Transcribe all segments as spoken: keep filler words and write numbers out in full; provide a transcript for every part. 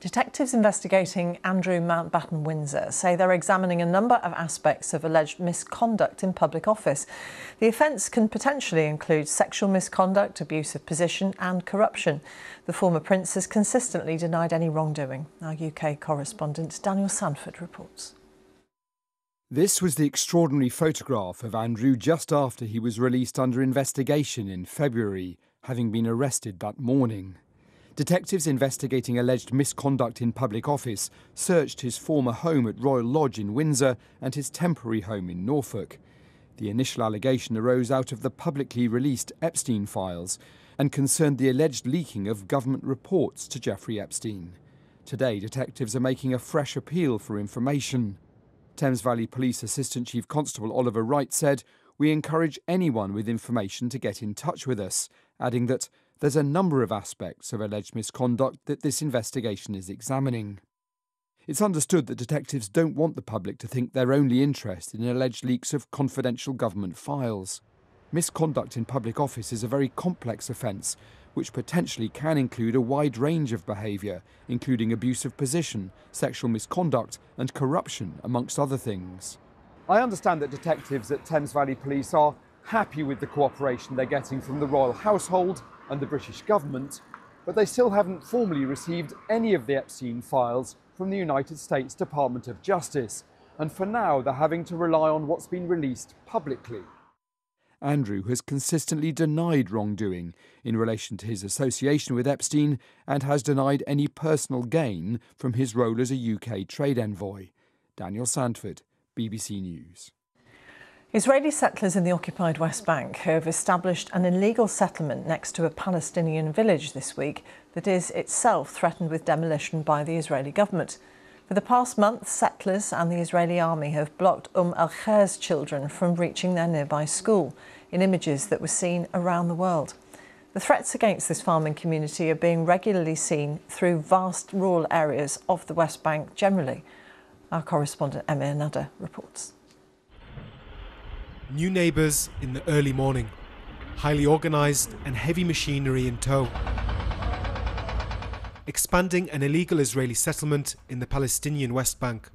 Detectives investigating Andrew Mountbatten Windsor say they're examining a number of aspects of alleged misconduct in public office. The offence can potentially include sexual misconduct, abuse of position and corruption. The former prince has consistently denied any wrongdoing. Our U K correspondent Daniel Sandford reports. This was the extraordinary photograph of Andrew just after he was released under investigation in February, having been arrested that morning. Detectives investigating alleged misconduct in public office searched his former home at Royal Lodge in Windsor and his temporary home in Norfolk. The initial allegation arose out of the publicly released Epstein files and concerned the alleged leaking of government reports to Jeffrey Epstein. Today, detectives are making a fresh appeal for information. Thames Valley Police Assistant Chief Constable Oliver Wright said, "We encourage anyone with information to get in touch with us," adding that there's a number of aspects of alleged misconduct that this investigation is examining. It's understood that detectives don't want the public to think they're only interested in alleged leaks of confidential government files. Misconduct in public office is a very complex offence, which potentially can include a wide range of behaviour, including abuse of position, sexual misconduct and corruption, amongst other things. I understand that detectives at Thames Valley Police are happy with the cooperation they're getting from the royal household and the British government, but they still haven't formally received any of the Epstein files from the United States Department of Justice, and for now they're having to rely on what's been released publicly. Andrew has consistently denied wrongdoing in relation to his association with Epstein and has denied any personal gain from his role as a U K trade envoy. Daniel Sandford, B B C News. Israeli settlers in the occupied West Bank have established an illegal settlement next to a Palestinian village this week that is itself threatened with demolition by the Israeli government. For the past month, settlers and the Israeli army have blocked Umm al-Khair's children from reaching their nearby school in images that were seen around the world. The threats against this farming community are being regularly seen through vast rural areas of the West Bank generally. Our correspondent Emir Nader reports. New neighbours in the early morning, highly organised and heavy machinery in tow. Expanding an illegal Israeli settlement in the Palestinian West Bank.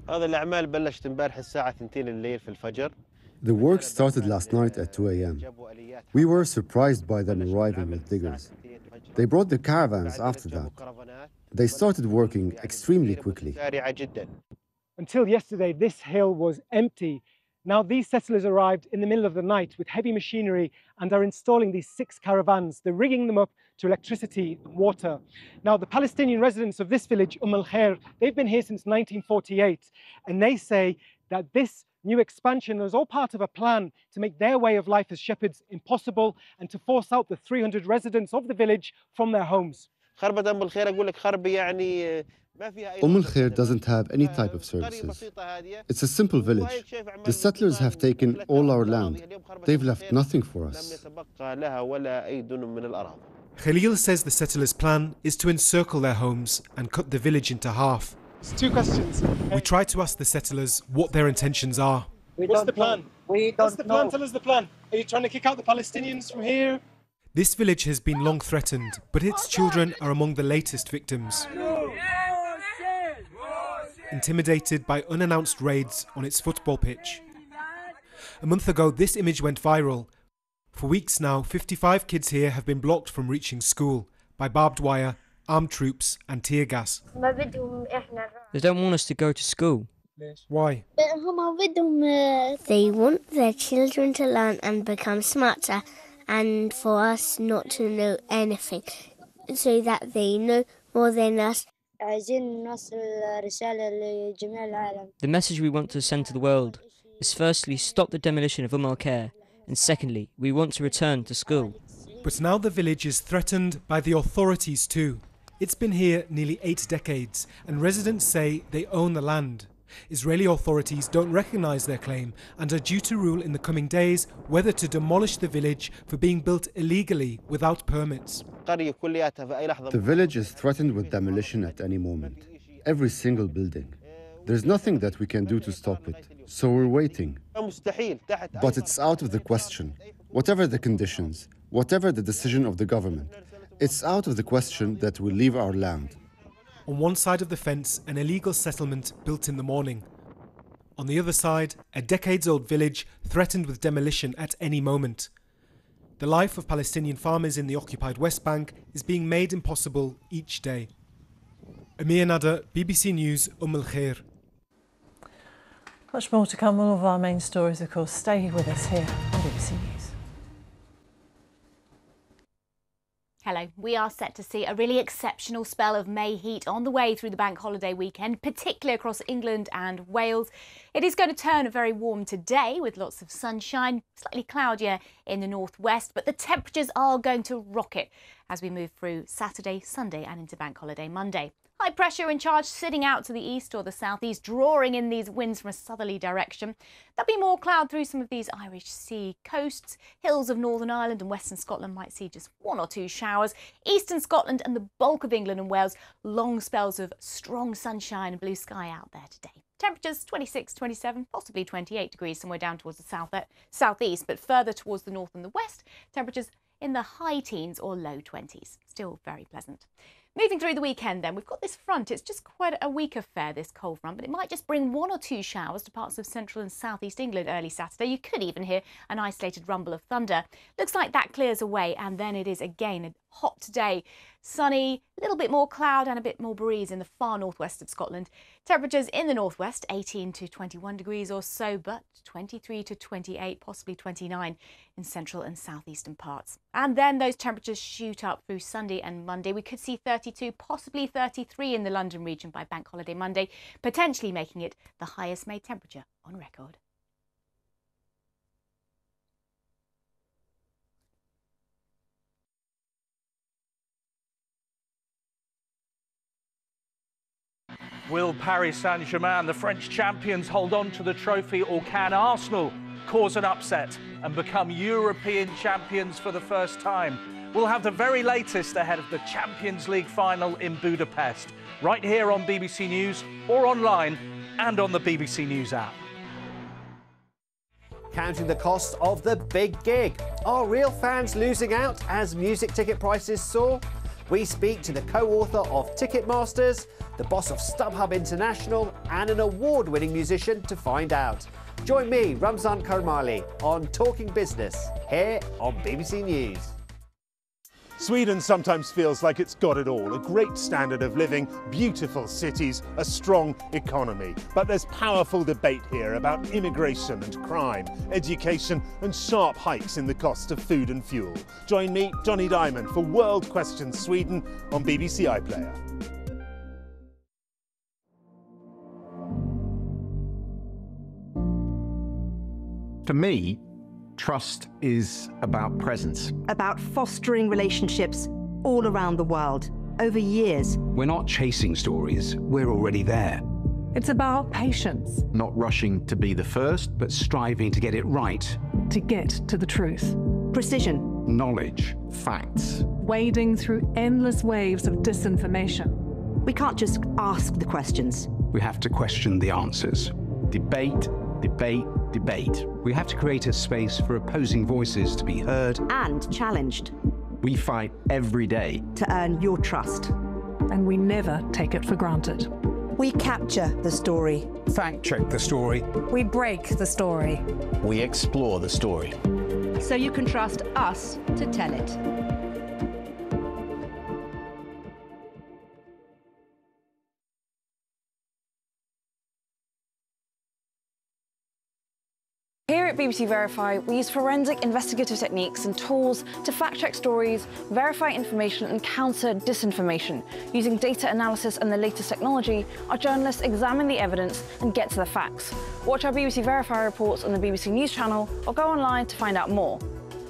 The work started last night at two a m We were surprised by them arriving with diggers. They brought the caravans after that. They started working extremely quickly. Until yesterday, this hill was empty. Now these settlers arrived in the middle of the night with heavy machinery and are installing these six caravans. They're rigging them up to electricity and water. Now the Palestinian residents of this village, Umm al-Khair, they've been here since nineteen forty-eight, and they say that this new expansion is all part of a plan to make their way of life as shepherds impossible and to force out the three hundred residents of the village from their homes. Umm al-Khair doesn't have any type of services. It's a simple village. The settlers have taken all our land. They've left nothing for us. Khalil says the settlers' plan is to encircle their homes and cut the village into half. It's two questions. We try to ask the settlers what their intentions are. What's the plan? We What's the plan? know. Tell us the plan. Are you trying to kick out the Palestinians from here? This village has been long threatened, but its children are among the latest victims. Intimidated by unannounced raids on its football pitch. A month ago, this image went viral. For weeks now, fifty-five kids here have been blocked from reaching school by barbed wire, armed troops and tear gas. They don't want us to go to school. Why? They want their children to learn and become smarter, and for us not to know anything, so that they know more than us. The message we want to send to the world is firstly, stop the demolition of Umm al-Khair, and secondly, we want to return to school. But now the village is threatened by the authorities too. It's been here nearly eight decades, and residents say they own the land. Israeli authorities don't recognise their claim and are due to rule in the coming days whether to demolish the village for being built illegally without permits. The village is threatened with demolition at any moment. Every single building. There's nothing that we can do to stop it, so we're waiting. But it's out of the question. Whatever the conditions, whatever the decision of the government, it's out of the question that we leave our land. On one side of the fence, an illegal settlement built in the morning. On the other side, a decades-old village threatened with demolition at any moment. The life of Palestinian farmers in the occupied West Bank is being made impossible each day. Amir Nader, B B C News, Umm al-Khair. Much more to come. All of our main stories, of course. Stay with us here on B B C News. Hello. We are set to see a really exceptional spell of May heat on the way through the bank holiday weekend, particularly across England and Wales. It is going to turn very warm today with lots of sunshine, slightly cloudier in the northwest, but the temperatures are going to rocket as we move through Saturday, Sunday and into bank holiday Monday. High pressure in charge sitting out to the east or the southeast, drawing in these winds from a southerly direction. There'll be more cloud through some of these Irish Sea coasts. Hills of Northern Ireland and Western Scotland might see just one or two showers. Eastern Scotland and the bulk of England and Wales, long spells of strong sunshine and blue sky out there today. Temperatures twenty-six, twenty-seven, possibly twenty-eight degrees somewhere down towards the south, southeast, but further towards the north and the west, temperatures in the high teens or low twenties. Still very pleasant. Moving through the weekend then, we've got this front. It's just quite a weak affair, this cold front, but it might just bring one or two showers to parts of central and southeast England early Saturday. You could even hear an isolated rumble of thunder. Looks like that clears away, and then it is again a hot day. Sunny, a little bit more cloud and a bit more breeze in the far northwest of Scotland. Temperatures in the northwest, eighteen to twenty-one degrees or so, but twenty-three to twenty-eight, possibly twenty-nine in central and southeastern parts. And then those temperatures shoot up through Sunday and Monday. We could see thirty-two, possibly thirty-three in the London region by Bank Holiday Monday, potentially making it the highest May temperature on record. Will Paris Saint-Germain, the French champions, hold on to the trophy, or can Arsenal cause an upset and become European champions for the first time? We'll have the very latest ahead of the Champions League final in Budapest, right here on B B C News or online and on the B B C News app. Counting the cost of the big gig. Are real fans losing out as music ticket prices soar? We speak to the co-author of Ticketmasters, the boss of StubHub International and an award-winning musician to find out. Join me, Ramzan Karmali, on Talking Business here on B B C News. Sweden sometimes feels like it's got it all. A great standard of living, beautiful cities, a strong economy. But there's powerful debate here about immigration and crime, education and sharp hikes in the cost of food and fuel. Join me, Johnny Diamond, for World Questions Sweden on B B C iPlayer. For me, trust is about presence. About fostering relationships all around the world, over years. We're not chasing stories, we're already there. It's about patience. Not rushing to be the first, but striving to get it right. To get to the truth. Precision. Knowledge. Facts. Wading through endless waves of disinformation. We can't just ask the questions. We have to question the answers. Debate, debate, debate. We have to create a space for opposing voices to be heard and challenged. We fight every day to earn your trust. And we never take it for granted. We capture the story. Fact check the story. We break the story. We explore the story. So you can trust us to tell it. Here at B B C Verify, we use forensic investigative techniques and tools to fact-check stories, verify information and counter disinformation. Using data analysis and the latest technology, our journalists examine the evidence and get to the facts. Watch our B B C Verify reports on the B B C News channel or go online to find out more.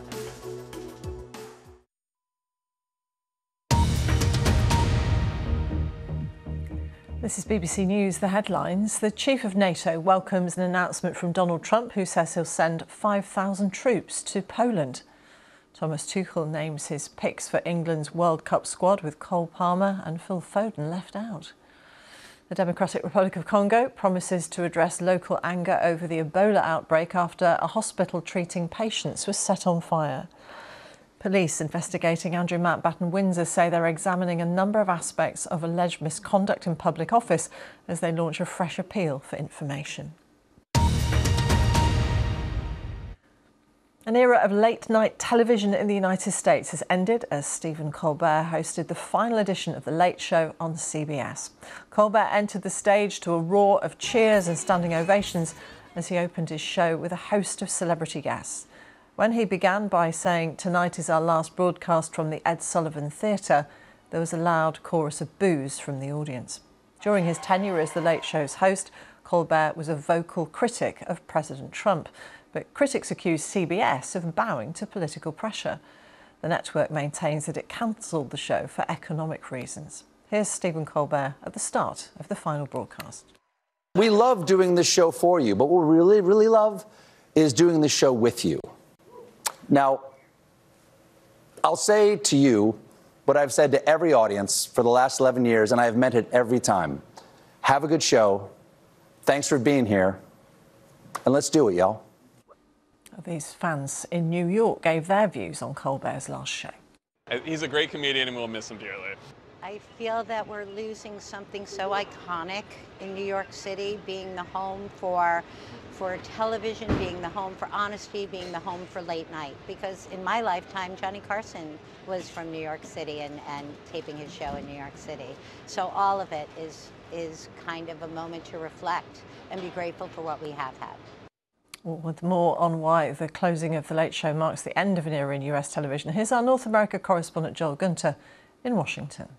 This is B B C News, the headlines. The chief of NATO welcomes an announcement from Donald Trump, who says he'll send five thousand troops to Poland. Thomas Tuchel names his picks for England's World Cup squad, with Cole Palmer and Phil Foden left out. The Democratic Republic of Congo promises to address local anger over the Ebola outbreak after a hospital treating patients was set on fire. Police investigating Andrew Mountbatten Windsor say they're examining a number of aspects of alleged misconduct in public office as they launch a fresh appeal for information. An era of late-night television in the United States has ended as Stephen Colbert hosted the final edition of The Late Show on C B S. Colbert entered the stage to a roar of cheers and standing ovations as he opened his show with a host of celebrity guests. When he began by saying, "Tonight is our last broadcast from the Ed Sullivan Theatre," there was a loud chorus of boos from the audience. During his tenure as The Late Show's host, Colbert was a vocal critic of President Trump, but critics accused C B S of bowing to political pressure. The network maintains that it cancelled the show for economic reasons. Here's Stephen Colbert at the start of the final broadcast. We love doing this show for you, but what we really, really love is doing the show with you. Now, I'll say to you what I've said to every audience for the last eleven years, and I have meant it every time. Have a good show. Thanks for being here. And let's do it, y'all. These fans in New York gave their views on Colbert's last show. He's a great comedian and we'll miss him dearly. I feel that we're losing something so iconic in New York City, being the home for, for television, being the home for honesty, being the home for late night. Because in my lifetime, Johnny Carson was from New York City and, and taping his show in New York City. So all of it is, is kind of a moment to reflect and be grateful for what we have had. Well, with more on why the closing of The Late Show marks the end of an era in U S television, here's our North America correspondent Joel Gunter in Washington.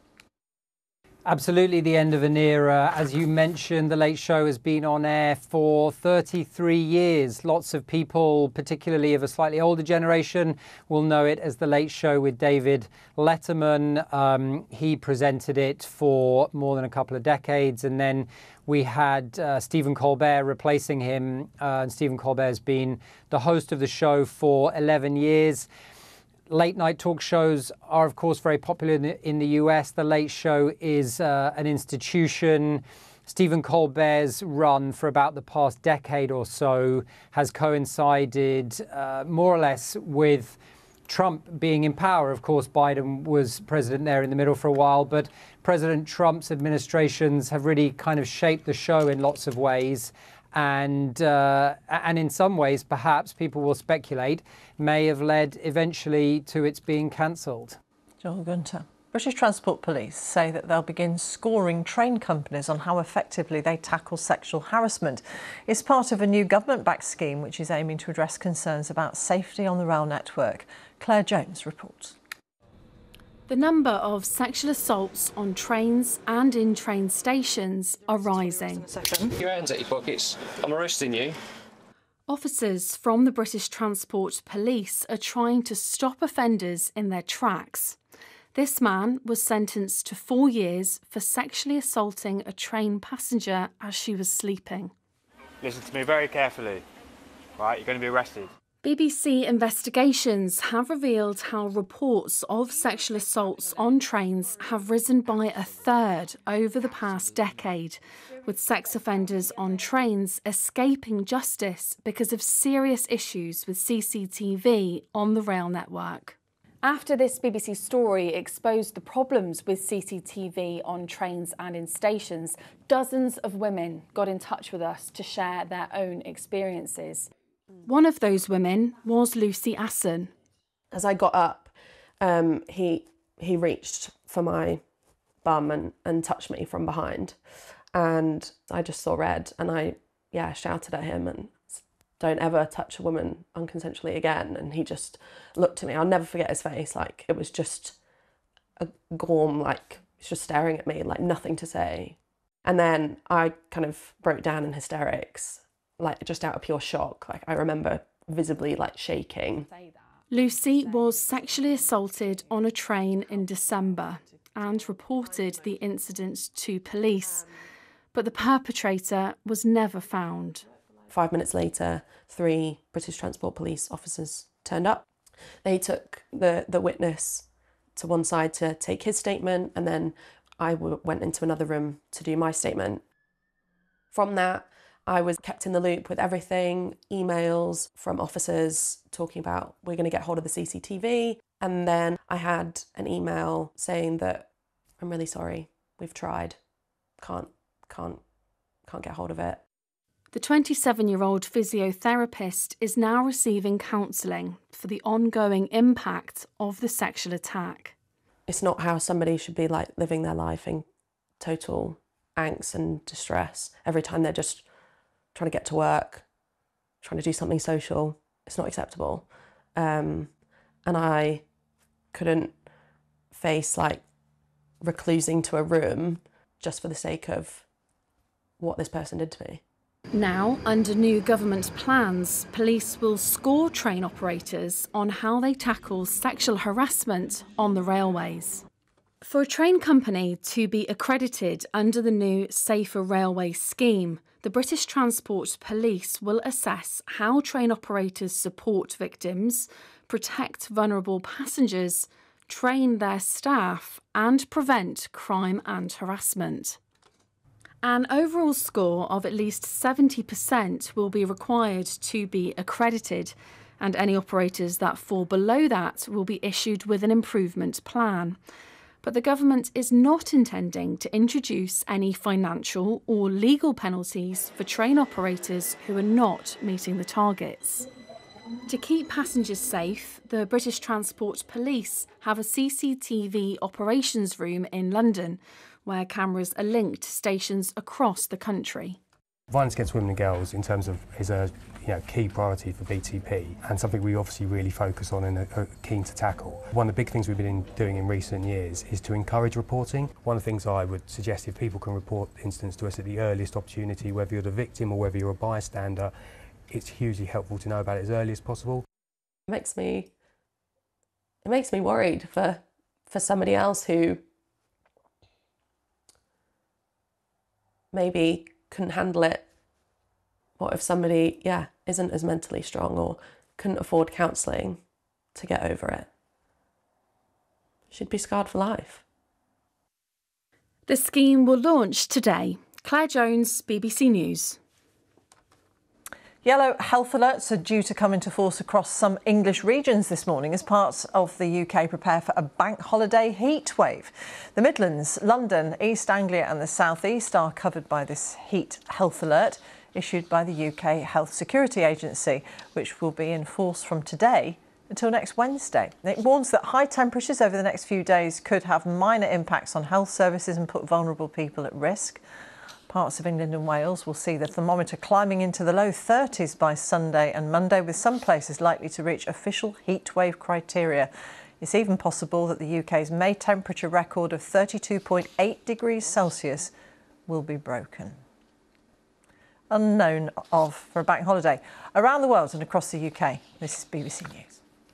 Absolutely the end of an era. As you mentioned, The Late Show has been on air for thirty-three years. Lots of people, particularly of a slightly older generation, will know it as The Late Show with David Letterman. Um, he presented it for more than a couple of decades, and then we had uh, Stephen Colbert replacing him. Uh, and Stephen Colbert has been the host of the show for eleven years. Late night talk shows are, of course, very popular in the, in the U S. The Late Show is uh, an institution. Stephen Colbert's run for about the past decade or so has coincided uh, more or less with Trump being in power. Of course, Biden was president there in the middle for a while, but President Trump's administrations have really kind of shaped the show in lots of ways. And uh, and in some ways, perhaps people will speculate, may have led eventually to its being cancelled. Joel Gunter. British Transport Police say that they'll begin scoring train companies on how effectively they tackle sexual harassment. It's part of a new government-backed scheme which is aiming to address concerns about safety on the rail network. Claire Jones reports. The number of sexual assaults on trains and in train stations are rising. Your hands at your pockets. I'm arresting you. Officers from the British Transport Police are trying to stop offenders in their tracks. This man was sentenced to four years for sexually assaulting a train passenger as she was sleeping. Listen to me very carefully. Right, you're going to be arrested. B B C investigations have revealed how reports of sexual assaults on trains have risen by a third over the past decade, with sex offenders on trains escaping justice because of serious issues with C C T V on the rail network. After this B B C story exposed the problems with C C T V on trains and in stations, dozens of women got in touch with us to share their own experiences. One of those women was Lucy Asson. As I got up, um, he he reached for my bum and, and touched me from behind. And I just saw red and I, yeah, shouted at him and don't ever touch a woman unconsensually again. And he just looked at me. I'll never forget his face. Like, it was just a gorm, like, he's just staring at me, like nothing to say. And then I kind of broke down in hysterics, like just out of pure shock. Like, I remember visibly like shaking. Lucy was sexually assaulted on a train in December and reported the incident to police, but the perpetrator was never found. Five minutes later, three British Transport Police officers turned up. They took the, the witness to one side to take his statement, and then I w- went into another room to do my statement. From that, I was kept in the loop with everything, emails from officers talking about, we're going to get hold of the C C T V. And then I had an email saying that I'm really sorry, we've tried, can't, can't, can't get hold of it. The twenty-seven-year-old physiotherapist is now receiving counselling for the ongoing impact of the sexual attack. It's not how somebody should be like living their life in total angst and distress every time they're just trying to get to work, trying to do something social. It's not acceptable. Um, and I couldn't face like reclusing to a room just for the sake of what this person did to me. Now, under new government plans, police will score train operators on how they tackle sexual harassment on the railways. For a train company to be accredited under the new Safer Railway scheme, the British Transport Police will assess how train operators support victims, protect vulnerable passengers, train their staff, and prevent crime and harassment. An overall score of at least seventy percent will be required to be accredited, and any operators that fall below that will be issued with an improvement plan. But the government is not intending to introduce any financial or legal penalties for train operators who are not meeting the targets. To keep passengers safe, the British Transport Police have a C C T V operations room in London, where cameras are linked to stations across the country. Violence against women and girls, in terms of, is a you know, key priority for B T P, and something we obviously really focus on and are keen to tackle. One of the big things we've been doing in recent years is to encourage reporting. One of the things I would suggest, if people can report incidents to us at the earliest opportunity, whether you're the victim or whether you're a bystander, it's hugely helpful to know about it as early as possible. It makes me, it makes me worried for, for somebody else who maybe couldn't handle it. What if somebody, yeah, isn't as mentally strong or couldn't afford counselling to get over it? She'd be scarred for life. The scheme will launch today. Claire Jones, B B C News. Yellow health alerts are due to come into force across some English regions this morning as parts of the U K prepare for a bank holiday heat wave. The Midlands, London, East Anglia and the South East are covered by this heat health alert issued by the U K Health Security Agency, which will be in force from today until next Wednesday. It warns that high temperatures over the next few days could have minor impacts on health services and put vulnerable people at risk. Parts of England and Wales will see the thermometer climbing into the low thirties by Sunday and Monday, with some places likely to reach official heatwave criteria. It's even possible that the U K's May temperature record of thirty-two point eight degrees Celsius will be broken. Unknown of for a bank holiday around the world and across the U K. This is B B C News.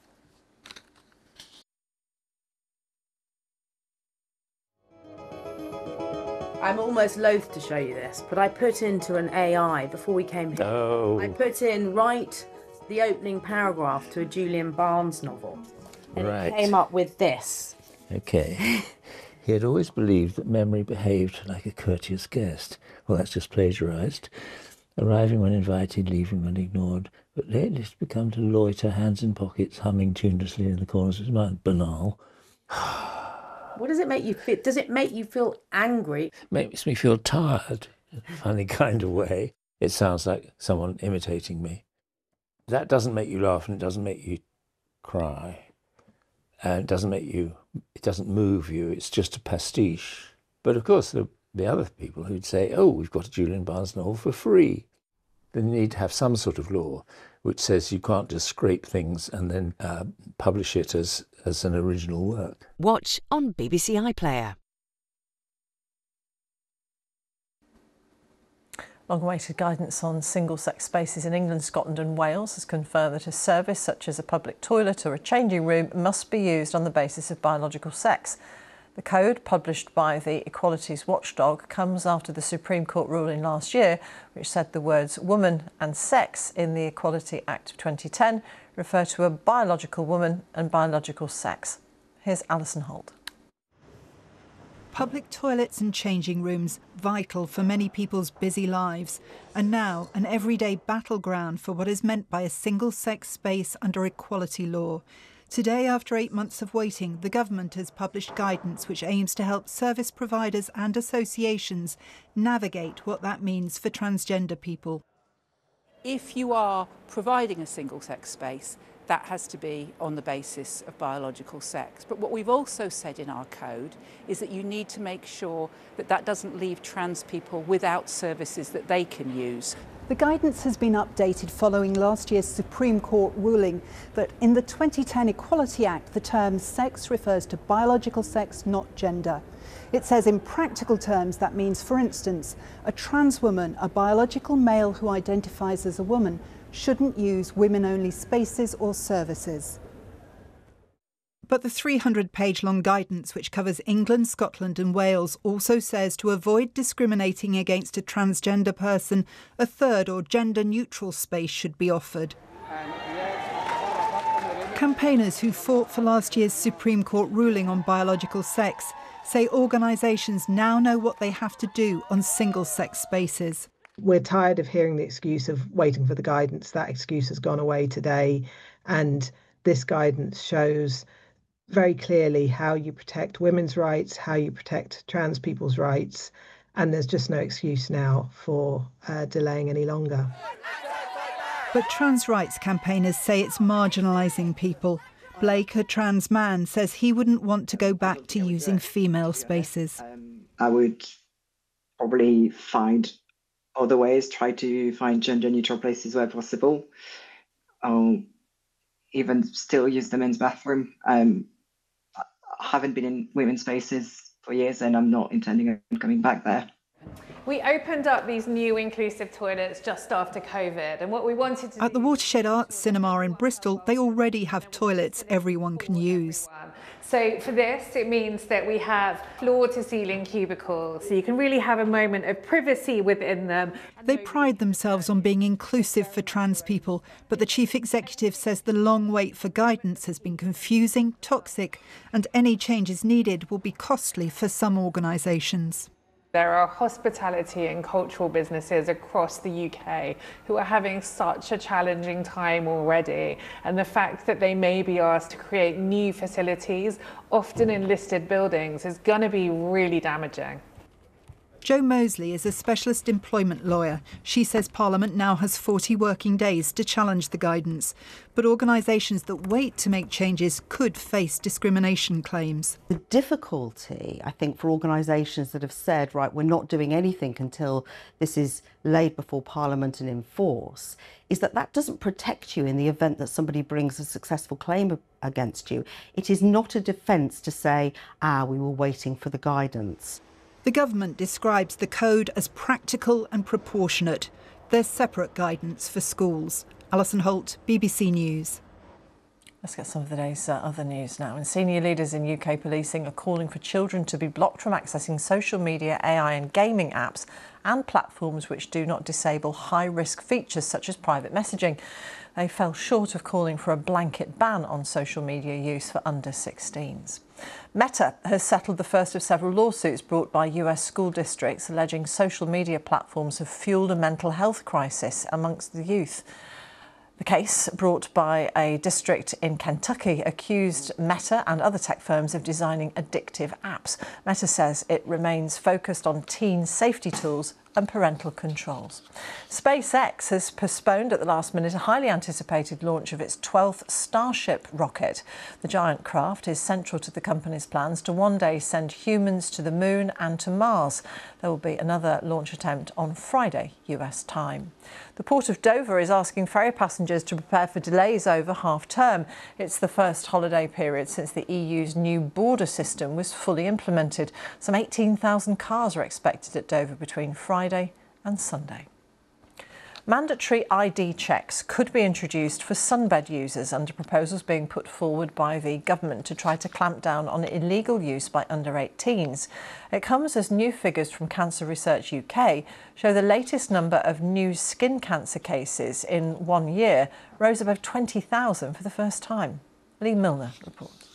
I'm almost loath to show you this, but I put into an A I before we came here. Oh. I put in, write the opening paragraph to a Julian Barnes novel. And Right. it came up with this. Okay. He had always believed that memory behaved like a courteous guest. Well, that's just plagiarised. Arriving when invited, leaving when ignored, but lately it's become to loiter, hands in pockets, humming tunelessly in the corners of his mind. Banal. What does it make you feel? Does it make you feel angry? Makes me feel tired in a funny kind of way. It sounds like someone imitating me. That doesn't make you laugh and it doesn't make you cry. And it doesn't make you, it doesn't move you. It's just a pastiche. But of course, the, the other people who'd say, oh, we've got a Julian Barnes novel for free. Then you need to have some sort of law which says you can't just scrape things and then uh, publish it as, as an original work. Watch on B B C iPlayer. Long-awaited guidance on single-sex spaces in England, Scotland and Wales has confirmed that a service such as a public toilet or a changing room must be used on the basis of biological sex. The code, published by the Equalities Watchdog, comes after the Supreme Court ruling last year, which said the words woman and sex in the Equality Act of twenty ten refer to a biological woman and biological sex. Here's Alison Holt. Public toilets and changing rooms, vital for many people's busy lives, and now an everyday battleground for what is meant by a single-sex space under equality law. Today, after eight months of waiting, the government has published guidance which aims to help service providers and associations navigate what that means for transgender people. If you are providing a single-sex space, that has to be on the basis of biological sex. But what we've also said in our code is that you need to make sure that that doesn't leave trans people without services that they can use. The guidance has been updated following last year's Supreme Court ruling that in the twenty ten Equality Act, the term sex refers to biological sex, not gender. It says in practical terms that means, for instance, a trans woman, a biological male who identifies as a woman, shouldn't use women-only spaces or services. But the three hundred page long guidance, which covers England, Scotland and Wales, also says to avoid discriminating against a transgender person, a third or gender-neutral space should be offered. Campaigners who fought for last year's Supreme Court ruling on biological sex say organisations now know what they have to do on single-sex spaces. We're tired of hearing the excuse of waiting for the guidance. That excuse has gone away today, and this guidance shows very clearly how you protect women's rights, how you protect trans people's rights, and there's just no excuse now for uh, delaying any longer. But trans rights campaigners say it's marginalising people. Blake, a trans man, says he wouldn't want to go back to using female spaces. I would probably find other ways, try to find gender-neutral places where possible. I'll even still use the men's bathroom. Um, I haven't been in women's spaces for years and I'm not intending on coming back there. We opened up these new inclusive toilets just after COVID, and what we wanted to At the Watershed Arts Cinema in Bristol, they already have toilets everyone can use. So for this, it means that we have floor-to-ceiling cubicles, so you can really have a moment of privacy within them. They pride themselves on being inclusive for trans people, but the chief executive says the long wait for guidance has been confusing, toxic, and any changes needed will be costly for some organisations. There are hospitality and cultural businesses across the U K who are having such a challenging time already, and the fact that they may be asked to create new facilities, often in listed buildings, is going to be really damaging. Jo Mosley is a specialist employment lawyer. She says Parliament now has forty working days to challenge the guidance, but organisations that wait to make changes could face discrimination claims. The difficulty, I think, for organisations that have said, right, we're not doing anything until this is laid before Parliament and in force, is that that doesn't protect you in the event that somebody brings a successful claim against you. It is not a defence to say, ah, we were waiting for the guidance. The government describes the code as practical and proportionate. There's separate guidance for schools. Alison Holt, B B C News. Let's get some of the day's uh, other news now. And senior leaders in U K policing are calling for children to be blocked from accessing social media, A I and gaming apps and platforms which do not disable high-risk features such as private messaging. They fell short of calling for a blanket ban on social media use for under sixteens. Meta has settled the first of several lawsuits brought by U S school districts alleging social media platforms have fuelled a mental health crisis amongst the youth. The case, brought by a district in Kentucky, accused Meta and other tech firms of designing addictive apps. Meta says it remains focused on teen safety tools and parental controls. SpaceX has postponed at the last minute a highly anticipated launch of its twelfth Starship rocket. The giant craft is central to the company's plans to one day send humans to the moon and to Mars. There will be another launch attempt on Friday, U S time. The Port of Dover is asking ferry passengers to prepare for delays over half-term. It's the first holiday period since the E U's new border system was fully implemented. Some eighteen thousand cars are expected at Dover between Friday and Sunday. Mandatory I D checks could be introduced for sunbed users under proposals being put forward by the government to try to clamp down on illegal use by under eighteens. It comes as new figures from Cancer Research U K show the latest number of new skin cancer cases in one year rose above twenty thousand for the first time. Lee Milner reports.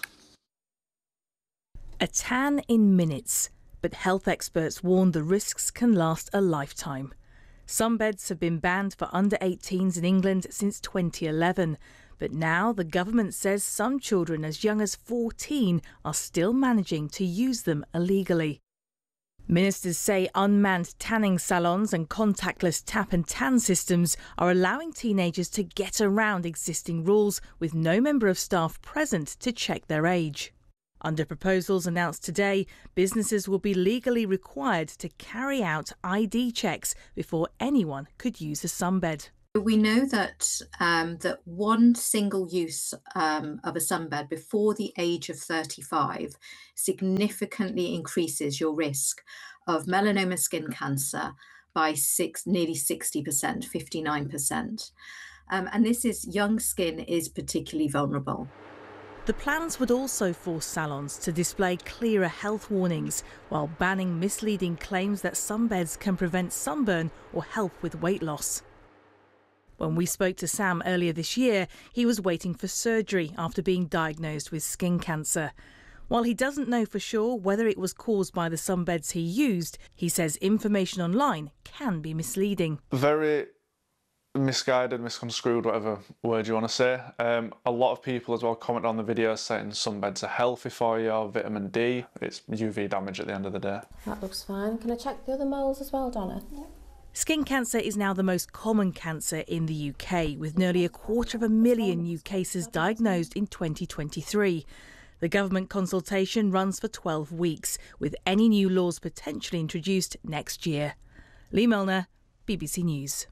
A tan in minutes, but health experts warn the risks can last a lifetime. Sunbeds have been banned for under eighteens in England since twenty eleven, But now the government says some children as young as fourteen are still managing to use them illegally. Ministers say unmanned tanning salons and contactless tap and tan systems are allowing teenagers to get around existing rules with no member of staff present to check their age. Under proposals announced today, businesses will be legally required to carry out I D checks before anyone could use a sunbed. We know that um, that one single use um, of a sunbed before the age of thirty-five significantly increases your risk of melanoma skin cancer by six, nearly sixty percent, fifty-nine percent. Um, and this is young skin is particularly vulnerable. The plans would also force salons to display clearer health warnings while banning misleading claims that sunbeds can prevent sunburn or help with weight loss. When we spoke to Sam earlier this year, he was waiting for surgery after being diagnosed with skin cancer. While he doesn't know for sure whether it was caused by the sunbeds he used, he says information online can be misleading. Very misguided, misconstrued, whatever word you want to say. Um, a lot of people as well comment on the video saying sunbeds are healthy for you, vitamin D. It's U V damage at the end of the day. That looks fine. Can I check the other moles as well, Donna? Yeah. Skin cancer is now the most common cancer in the U K, with nearly a quarter of a million new cases diagnosed in twenty twenty-three. The government consultation runs for twelve weeks, with any new laws potentially introduced next year. Lee Milner, B B C News.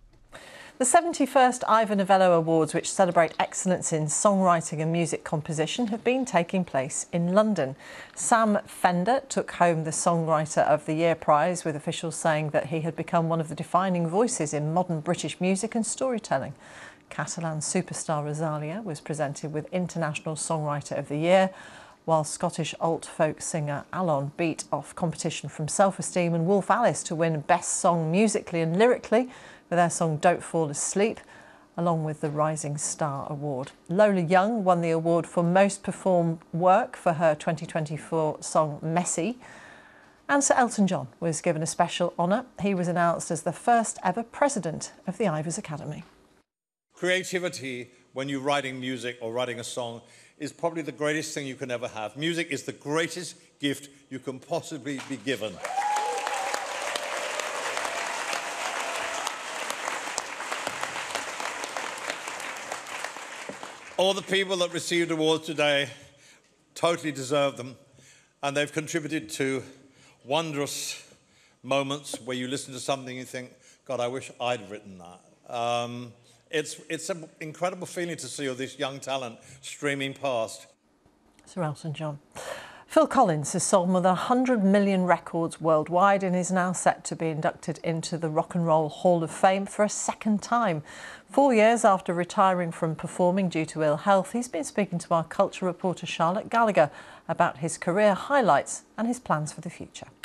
The seventy-first Ivor Novello Awards, which celebrate excellence in songwriting and music composition, have been taking place in London. Sam Fender took home the Songwriter of the Year prize, with officials saying that he had become one of the defining voices in modern British music and storytelling. Catalan superstar Rosalia was presented with International Songwriter of the Year, while Scottish alt folk singer Alon beat off competition from Self-Esteem and Wolf Alice to win Best Song musically and lyrically with their song Don't Fall Asleep, along with the Rising Star Award. Lola Young won the award for Most Performed Work for her twenty twenty-four song Messy. And Sir Elton John was given a special honour. He was announced as the first ever president of the Ivors Academy. Creativity, when you're writing music or writing a song, is probably the greatest thing you can ever have. Music is the greatest gift you can possibly be given. All the people that received awards today totally deserve them, and they've contributed to wondrous moments where you listen to something and you think, God, I wish I'd written that. Um, it's it's an incredible feeling to see all this young talent streaming past. Sir Elton John. Phil Collins has sold more than one hundred million records worldwide and is now set to be inducted into the Rock and Roll Hall of Fame for a second time. Four years after retiring from performing due to ill health, he's been speaking to our culture reporter Charlotte Gallagher about his career highlights and his plans for the future.